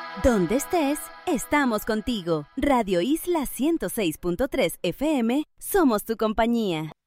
Donde estés, estamos contigo. Radio Isla 106.3 FM, somos tu compañía.